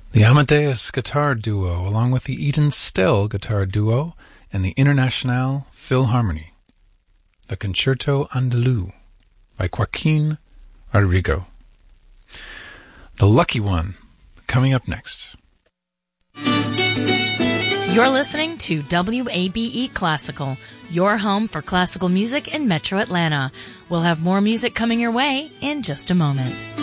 The Amadeus Guitar Duo, along with the Eden Stell Guitar Duo and the Internationale Philharmonie. The Concerto Andalou by Joaquin Rodrigo. The Lucky One, coming up next. You're listening to WABE Classical, your home for classical music in Metro Atlanta. We'll have more music coming your way in just a moment.